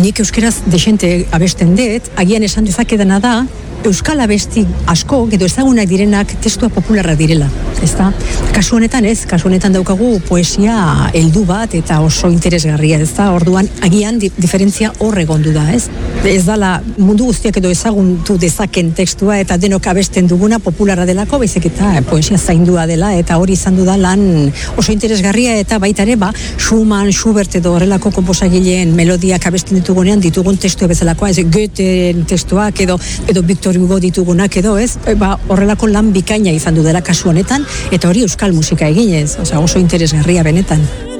nik euskeraz desente abesten dut, agian esan dezakedana da, euskal abesti asko, edo ezagunak direnak testua popularra direla, ezta? Kasu honetan daukagu poesia heldu bat eta oso interesgarria, ezta? Orduan, agian diferentzia horre gondu da, ez? Ez dala mundu guztiak edo ezaguntu dezaken tekstua eta denok abesten duguna popularra delako, baizik eta poesia zaindua dela eta hori izan du da lan oso interesgarria eta baita ere, Schumann, Schubert edo horrelako konposagileen melodiak abesten ditugunean ditugun testua bezalakoa, ez Goethe testuak edo Victor Hugo ditugunak edo, ez? Horrelako lan bikaina izan du dela kasu honetan eta hori euskal musika eginez, oso interesgarria benetan.